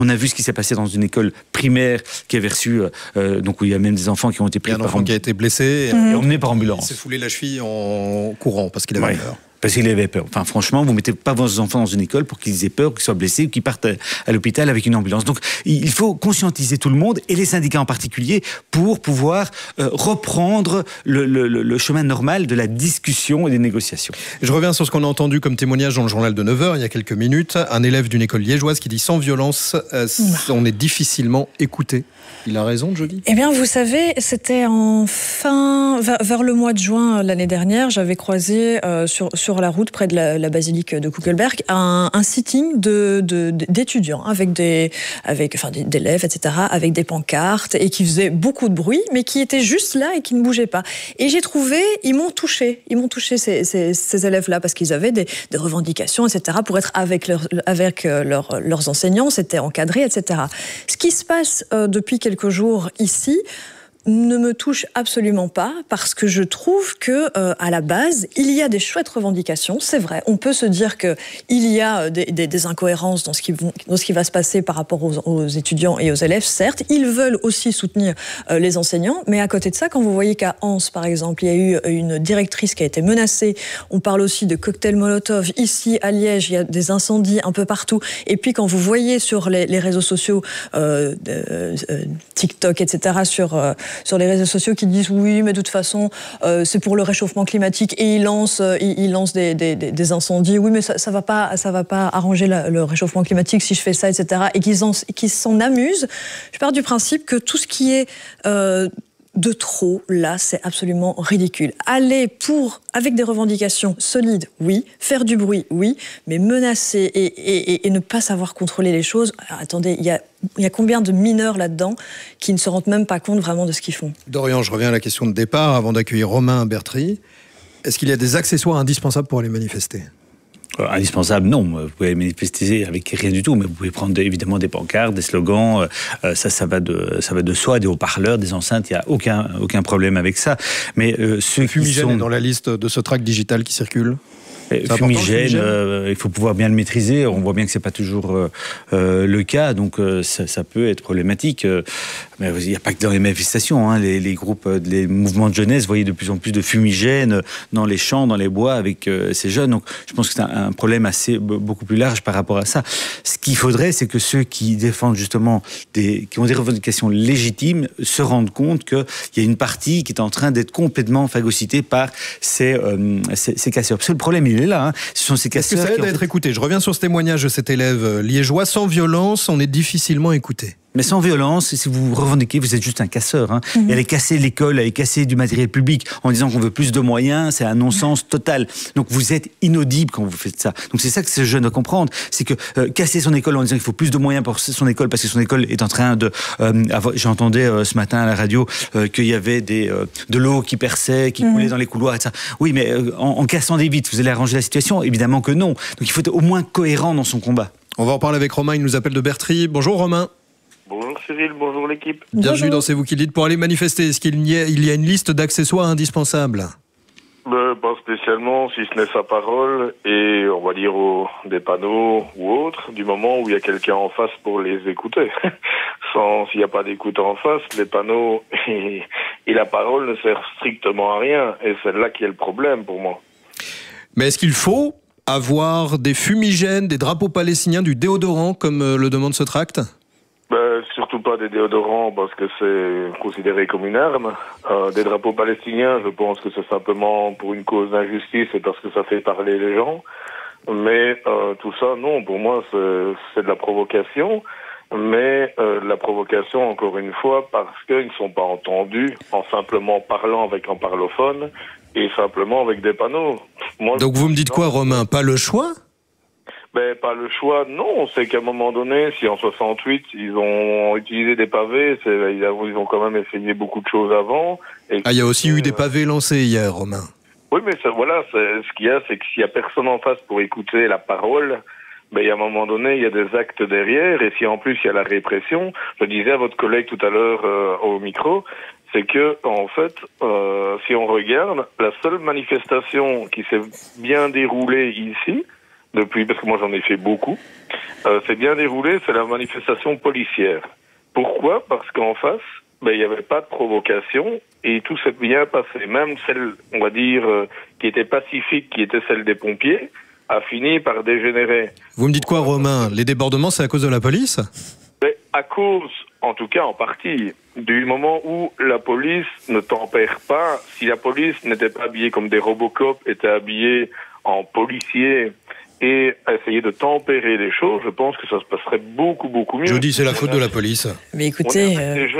On a vu ce qui s'est passé dans une école primaire qui avait reçu, donc où il y a même des enfants qui ont été pris par enfant qui a été blessé et emmené par ambulance. Il s'est foulé la cheville en courant parce qu'il avait peur. Parce qu'il avait peur. Enfin, franchement, vous mettez pas vos enfants dans une école pour qu'ils aient peur, qu'ils soient blessés ou qu'ils partent à l'hôpital avec une ambulance. Donc, il faut conscientiser tout le monde, et les syndicats en particulier, pour pouvoir reprendre le chemin normal de la discussion et des négociations. Je reviens sur ce qu'on a entendu comme témoignage dans le journal de 9h, il y a quelques minutes. Un élève d'une école liégeoise qui dit sans violence, on est difficilement écouté. Il a raison, Jolie ? Eh bien, vous savez, c'était vers le mois de juin l'année dernière, j'avais croisé sur la route près de la basilique de Kuckelberg un sitting d'étudiants avec d'élèves, etc., avec des pancartes et qui faisaient beaucoup de bruit, mais qui étaient juste là et qui ne bougeaient pas. Et j'ai trouvé, ils m'ont touché ces élèves-là parce qu'ils avaient des revendications, etc., pour être avec leurs enseignants, c'était encadré, etc. Ce qui se passe depuis quelques jours ici ne me touche absolument pas, parce que je trouve que à la base il y a des chouettes revendications. C'est vrai, on peut se dire que il y a des incohérences dans ce qui va se passer par rapport aux étudiants et aux élèves. Certes, ils veulent aussi soutenir les enseignants, mais à côté de ça, quand vous voyez qu'à Anse par exemple, il y a eu une directrice qui a été menacée, on parle aussi de cocktails Molotov. Ici à Liège, il y a des incendies un peu partout. Et puis quand vous voyez sur les réseaux sociaux, TikTok, etc., sur les réseaux sociaux qui disent oui, mais de toute façon c'est pour le réchauffement climatique, et ils lancent des incendies. Oui, mais ça va pas arranger le réchauffement climatique si je fais ça, etc. Et qu'ils s'en amusent. Je pars du principe que tout ce qui est de trop, là, c'est absolument ridicule. Aller avec des revendications solides, oui. Faire du bruit, oui. Mais menacer et ne pas savoir contrôler les choses. Alors, attendez, il y a combien de mineurs là-dedans qui ne se rendent même pas compte vraiment de ce qu'ils font ? Dorian, je reviens à la question de départ avant d'accueillir Romain Bertry. Est-ce qu'il y a des accessoires indispensables pour aller manifester ? Indispensable, non. Vous pouvez manifester avec rien du tout, mais vous pouvez prendre évidemment des pancartes, des slogans. Ça va de soi, des haut-parleurs, des enceintes. Il n'y a aucun problème avec ça. Mais ceux fumigène qui sont dans la liste de ce tract digital qui circule. Fumigène, il faut pouvoir bien le maîtriser. On voit bien que c'est pas toujours le cas, donc ça peut être problématique. Mais il n'y a pas que dans les manifestations, hein. Les groupes, les mouvements de jeunesse, vous voyez de plus en plus de fumigènes dans les champs, dans les bois avec ces jeunes. Donc je pense que c'est un problème beaucoup plus large par rapport à ça. Ce qu'il faudrait, c'est que ceux qui défendent justement qui ont des revendications légitimes se rendent compte qu'il y a une partie qui est en train d'être complètement phagocytée par ces casseurs. Parce que le problème, il est là. Hein. Ce sont ces casseurs. Est-ce que ça aide à être écouté ? Je reviens sur ce témoignage de cet élève liégeois. Sans violence, on est difficilement écouté. Mais sans violence, si vous revendiquez, vous êtes juste un casseur. Hein. Et aller casser l'école, aller casser du matériel public en disant qu'on veut plus de moyens, c'est un non-sens total. Donc vous êtes inaudible quand vous faites ça. Donc c'est ça que ce jeune doit comprendre. C'est que casser son école en disant qu'il faut plus de moyens pour son école parce que son école est en train de... J'entendais ce matin à la radio qu'il y avait de l'eau qui perçait, qui coulait dans les couloirs et ça. Oui, mais en cassant des vitres, vous allez arranger la situation ? Évidemment que non. Donc il faut être au moins cohérent dans son combat. On va en parler avec Romain, il nous appelle de Bertry. Bonjour Romain. Bonjour Cyril, bonjour l'équipe. Bienvenue dans C'est vous qui le dites. Pour aller manifester, est-ce qu'il y a une liste d'accessoires indispensables ? Pas spécialement, si ce n'est sa parole et on va dire des panneaux ou autres, du moment où il y a quelqu'un en face pour les écouter. S'il n'y a pas d'écoute en face, les panneaux et la parole ne servent strictement à rien, et c'est là qu'il y a le problème pour moi. Mais est-ce qu'il faut avoir des fumigènes, des drapeaux palestiniens, du déodorant comme le demande ce tract ? Surtout pas des déodorants parce que c'est considéré comme une arme. Des drapeaux palestiniens, je pense que c'est simplement pour une cause d'injustice et parce que ça fait parler les gens. Mais tout ça, non, pour moi c'est de la provocation. Mais la provocation, encore une fois, parce qu'ils ne sont pas entendus en simplement parlant avec un parlophone et simplement avec des panneaux. Donc vous me dites quoi, Romain ? Pas le choix ? Pas le choix, non. C'est qu'à un moment donné, si en 68, ils ont utilisé des pavés, ils ont quand même essayé beaucoup de choses avant. Il y a aussi eu des pavés lancés hier, Romain. Oui, mais ce qu'il y a, c'est que s'il y a personne en face pour écouter la parole, il y a un moment donné, il y a des actes derrière, et si en plus il y a la répression, je disais à votre collègue tout à l'heure au micro, c'est que, en fait, si on regarde, la seule manifestation qui s'est bien déroulée ici, parce que moi j'en ai fait beaucoup, c'est bien déroulé, c'est la manifestation policière. Pourquoi ? Parce qu'en face, il n'y avait pas de provocation et tout s'est bien passé. Même celle, on va dire, qui était pacifique, qui était celle des pompiers, a fini par dégénérer. Vous me dites quoi, Romain ? Les débordements, c'est à cause de la police ? À cause, en tout cas en partie, du moment où la police ne tempère pas. Si la police n'était pas habillée comme des Robocop, était habillée en policiers et essayait de tempérer les choses, je pense que ça se passerait beaucoup mieux. Je dis c'est la faute de la police. Mais écoutez,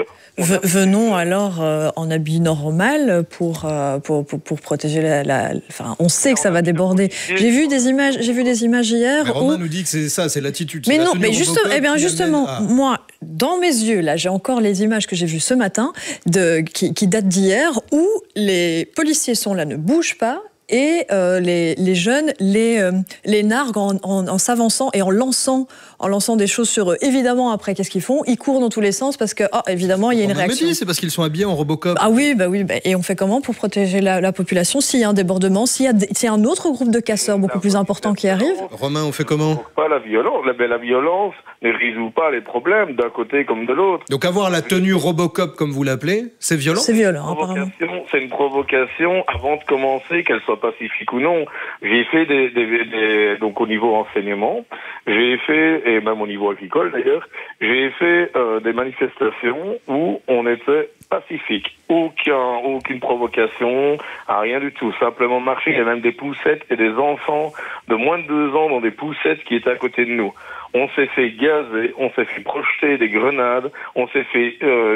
venons alors en habit normal pour protéger Enfin, on sait que ça va déborder. J'ai vu des images hier. Mais Romain nous dit que c'est ça, c'est l'attitude. Mais non, mais justement, moi, dans mes yeux, là, j'ai encore les images que j'ai vues ce matin, qui datent d'hier, où les policiers sont là, ne bougent pas. Et les jeunes les narguent en s'avançant et en lançant des choses sur eux. Évidemment, après, qu'est-ce qu'ils font ? Ils courent dans tous les sens parce que, évidemment, il y a une réaction. C'est parce qu'ils sont habillés en Robocop. Ah oui, et on fait comment pour protéger la population s'il y a un débordement, s'il y a un autre groupe de casseurs beaucoup plus important qui arrive ? Romain, on fait comment ? Pas la violence. La violence ne résout pas les problèmes d'un côté comme de l'autre. Donc avoir la tenue Robocop, comme vous l'appelez, c'est violent ? C'est violent, apparemment. C'est une provocation avant de commencer, qu'elle soit pacifique ou non. J'ai fait donc au niveau enseignement, j'ai fait, et même au niveau agricole d'ailleurs, j'ai fait des manifestations où on était pacifique. Aucune provocation, rien du tout. Simplement marcher, il y a même des poussettes et des enfants de moins de 2 ans dans des poussettes qui étaient à côté de nous. On s'est fait gazer, on s'est fait projeter des grenades, on s'est fait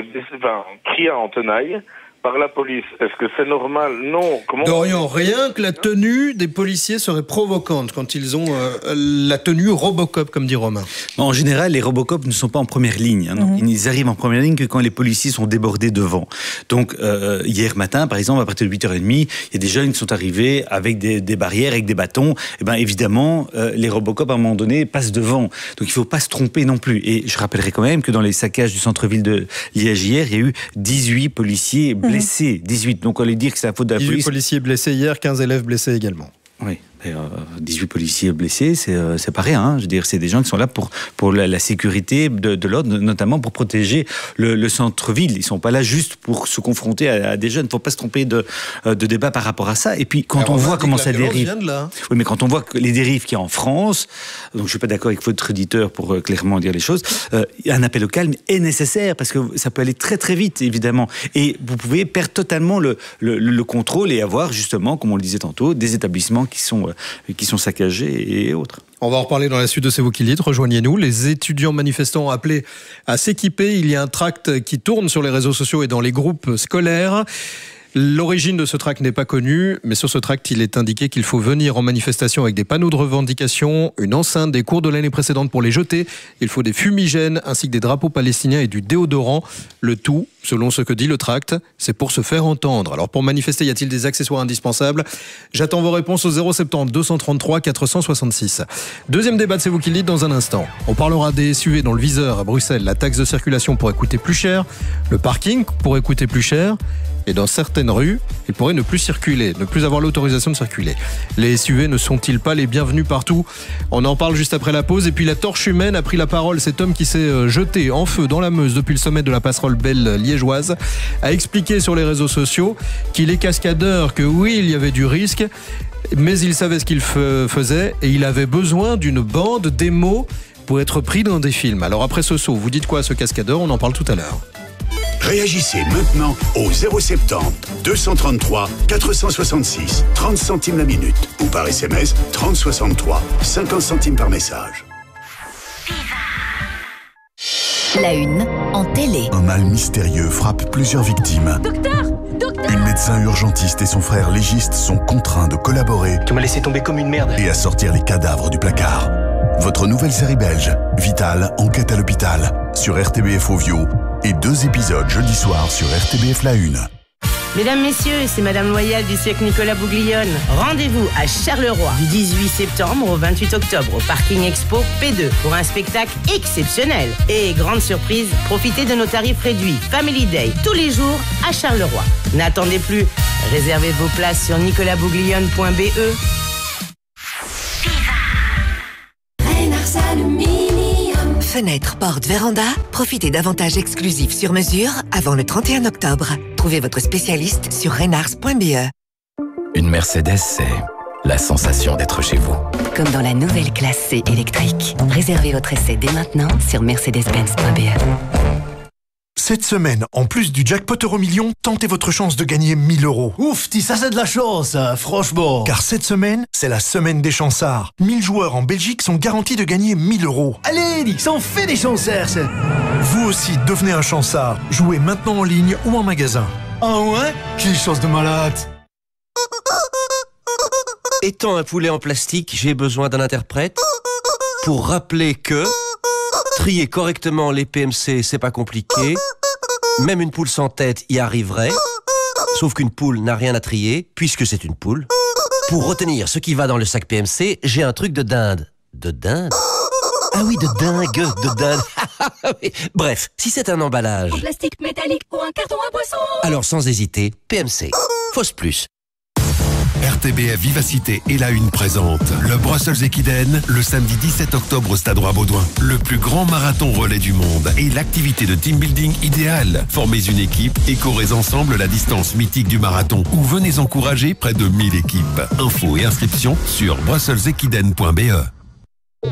crier en tenaille par la police. Est-ce que c'est normal ? Non. Dorian, rien que la tenue des policiers serait provocante quand ils ont la tenue Robocop, comme dit Romain. En général, les Robocop ne sont pas en première ligne. Hein, donc ils arrivent en première ligne que quand les policiers sont débordés devant. Donc, hier matin, par exemple, à partir de 8h30, il y a des jeunes qui sont arrivés avec des barrières, avec des bâtons. Et bien, évidemment, les Robocop, à un moment donné, passent devant. Donc, il ne faut pas se tromper non plus. Et je rappellerai quand même que dans les saccages du centre-ville de Liège hier, il y a eu 18 policiers blessés. 18, donc on allait dire que c'est la faute de la police. 18 policiers blessés hier, 15 élèves blessés également. Oui. 18 policiers blessés, c'est pas rien. Hein. Je veux dire, c'est des gens qui sont là pour la sécurité de l'ordre, notamment pour protéger le centre-ville. Ils sont pas là juste pour se confronter à des jeunes. Il ne faut pas se tromper de débat par rapport à ça. Et puis, quand on voit comment ça dérive... Oui, mais quand on voit que les dérives qu'il y a en France, donc je suis pas d'accord avec votre éditeur pour clairement dire les choses, un appel au calme est nécessaire parce que ça peut aller très très vite, évidemment. Et vous pouvez perdre totalement le contrôle et avoir justement, comme on le disait tantôt, des établissements qui sont saccagés et autres. On va en reparler dans la suite de C'est vous qui le dites. Rejoignez-nous. Les étudiants manifestants ont appelé à s'équiper. Il y a un tract qui tourne sur les réseaux sociaux et dans les groupes scolaires. L'origine de ce tract n'est pas connue, mais sur ce tract, il est indiqué qu'il faut venir en manifestation avec des panneaux de revendication, une enceinte des cours de l'année précédente pour les jeter. Il faut des fumigènes ainsi que des drapeaux palestiniens et du déodorant. Le tout, selon ce que dit le tract, c'est pour se faire entendre. Alors pour manifester, y a-t-il des accessoires indispensables ? J'attends vos réponses au 070 233 466. Deuxième débat de C'est vous qui le dites dans un instant. On parlera des SUV dans le viseur à Bruxelles. La taxe de circulation pourrait coûter plus cher. Le parking pourrait coûter plus cher. Et dans certaines rues, ils pourraient ne plus circuler, ne plus avoir l'autorisation de circuler. Les SUV ne sont-ils pas les bienvenus partout ? On en parle juste après la pause. Et puis la torche humaine a pris la parole. Cet homme qui s'est jeté en feu dans la Meuse depuis le sommet de la passerelle belle liégeoise a expliqué sur les réseaux sociaux qu'il est cascadeur, que oui, il y avait du risque, mais il savait ce qu'il faisait et il avait besoin d'une bande démo pour être pris dans des films. Alors après ce saut, vous dites quoi à ce cascadeur ? On en parle tout à l'heure. Réagissez maintenant au 070 233 466, 30 centimes la minute, ou par SMS 3063, 50 centimes par message. La une en télé. Un mal mystérieux frappe plusieurs victimes. Docteur ! Une médecin urgentiste et son frère légiste sont contraints de collaborer. Tu m'as laissé tomber comme une merde. Et à sortir les cadavres du placard. Votre nouvelle série belge, Vital, enquête à l'hôpital, sur RTBF Ovio, et 2 épisodes jeudi soir sur RTBF La Une. Mesdames, messieurs, c'est Madame Loyal du cirque Nicolas Bouglione. Rendez-vous à Charleroi du 18 septembre au 28 octobre au Parking Expo P2 pour un spectacle exceptionnel. Et grande surprise, profitez de nos tarifs réduits Family Day tous les jours à Charleroi. N'attendez plus, réservez vos places sur nicolasbouglione.be. Reynard Aluminium. fenêtres, portes, vérandas, profitez d'avantages exclusifs sur mesure avant le 31 octobre. Trouvez votre spécialiste sur Reynars.be. Une Mercedes, c'est la sensation d'être chez vous. Comme dans la nouvelle classe C électrique. Réservez votre essai dès maintenant sur mercedes-benz.be. Cette semaine, en plus du jackpot Euromillion, tentez votre chance de gagner 1 000 €. Ouf, ça c'est de la chance, franchement. Car cette semaine, c'est la semaine des chansards. 1000 joueurs en Belgique sont garantis de gagner 1 000 €. Allez, ça en fait des chansards, ça. Vous aussi, devenez un chansard. Jouez maintenant en ligne ou en magasin. Ah ouais? Quelle chance de malade. Étant un poulet en plastique, j'ai besoin d'un interprète pour rappeler que trier correctement les PMC, c'est pas compliqué. Même une poule sans tête y arriverait. Sauf qu'une poule n'a rien à trier, puisque c'est une poule. Pour retenir ce qui va dans le sac PMC, j'ai un truc de dinde. De dinde? Ah oui, de dingue, de dinde. Bref, si c'est un emballage... en plastique, métallique ou un carton à boisson... alors sans hésiter, PMC. Fausse plus. RTBF Vivacité et la Une présente le Brussels Equiden le samedi 17 octobre au Stade Roi-Baudouin. Le plus grand marathon relais du monde et l'activité de team building idéale. Formez une équipe et courez ensemble la distance mythique du marathon ou venez encourager près de 1000 équipes. Infos et inscriptions sur brusselsequiden.be.